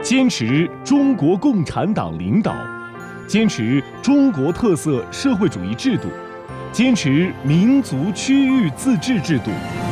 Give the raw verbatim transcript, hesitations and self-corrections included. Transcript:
坚持中国共产党领导，坚持中国特色社会主义制度，坚持民族区域自治制度，